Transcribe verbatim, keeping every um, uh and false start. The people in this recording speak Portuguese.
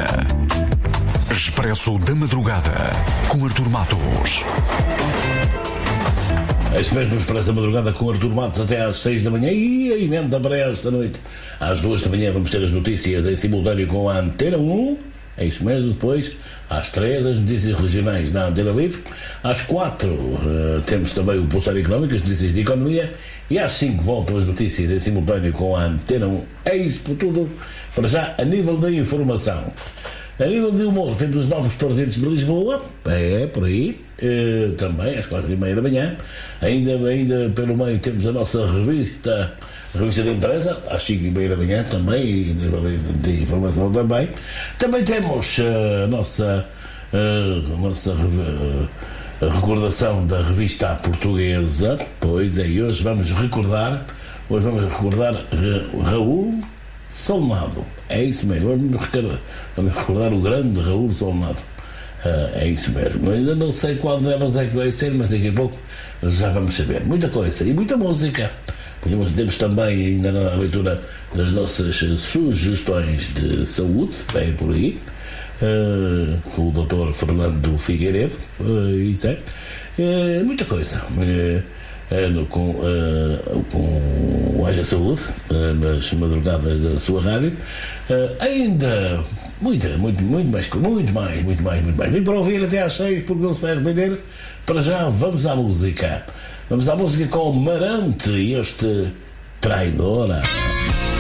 dia. Expresso da Madrugada, com Artur Matos. É isso mesmo, Expresso da Madrugada com Artur Matos até às seis da manhã e a emenda para esta noite. Às duas da manhã vamos ter as notícias em simultâneo com a Antena um. É isso mesmo, depois às três as notícias regionais na Antena Livre. Às quatro uh, temos também o Pulsar Económico, as notícias de economia. E às cinco voltam as notícias em simultâneo com a Antena um. É isso por tudo, para já, a nível da informação. A nível de humor, temos os novos partidos de Lisboa, é, por aí, uh, também às quatro e meia da manhã. Ainda, ainda pelo meio temos a nossa revista, a revista de empresa, às cinco e meia da manhã também, e de, de informação também. Também temos uh, a nossa, uh, a nossa uh, a recordação da revista portuguesa, pois é, e hoje vamos recordar, hoje vamos recordar Ra- Raul Solnado, é isso mesmo, vamos recordar, vamos recordar o grande Raul Solnado, uh, é isso mesmo. Ainda não sei qual delas é que vai ser, mas daqui a pouco já vamos saber. Muita coisa e muita música. Temos também ainda na leitura das nossas sugestões de saúde, bem por aí, uh, com o doutor Fernando Figueiredo, uh, isso é, uh, muita coisa. Uh, Uh, com, uh, com o Haja Saúde, uh, nas madrugadas da sua rádio, uh, ainda muito, muito, muito mais, muito mais, muito mais, muito mais. Vem para ouvir até às seis, porque não se vai arrepender. Para já, vamos à música. Vamos à música com Marante e este Traidora.